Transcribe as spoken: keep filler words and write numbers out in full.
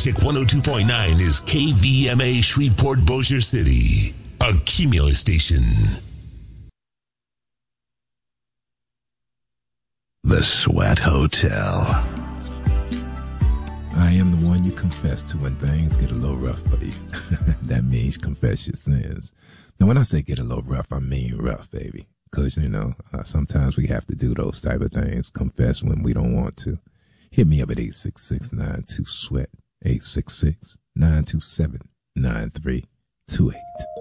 Magic one oh two point nine is K V M A Shreveport Bossier City, a Cumulus station. The Sweat Hotel. I am the one you confess to when things get a little rough for you. That means confess your sins. Now, when I say get a little rough, I mean rough, baby. Because, you know, uh, sometimes we have to do those type of things, confess when we don't want to. Hit me up at eight six six, nine two, SWEAT, eight six six, nine two seven, nine three two eight.